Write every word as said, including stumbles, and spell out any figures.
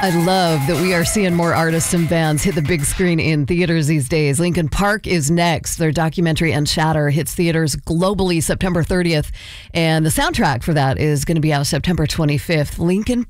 I love that we are seeing more artists and bands hit the big screen in theaters these days. Linkin Park is next. Their documentary Unshatter hits theaters globally September thirtieth, and the soundtrack for that is going to be out September twenty-fifth. Linkin